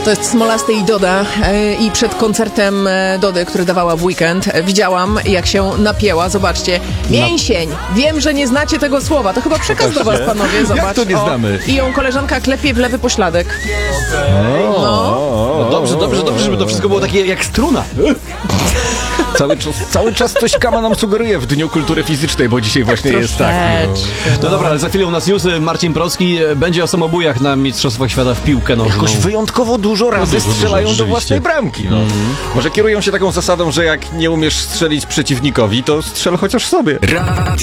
To jest Smolasty i Doda i przed koncertem Dody, który dawała w weekend, widziałam, jak się napięła. Zobaczcie, mięsień. Wiem, że nie znacie tego słowa. To chyba przekaz do was, panowie. Zobacz. Jak to nie znamy? I ją koleżanka klepie w lewy pośladek. No dobrze, żeby to wszystko było takie jak struna. Cały czas coś Kama nam sugeruje w Dniu Kultury Fizycznej, bo dzisiaj właśnie jest tak. No dobra, ale za chwilę u nas newsy. Marcin Proski będzie o samobójach na Mistrzostwach Świata w piłkę nożną. Jakoś wyjątkowo dużo razy strzelają do własnej bramki. No. Może kierują się taką zasadą, że jak nie umiesz strzelić przeciwnikowi, to strzel chociaż sobie.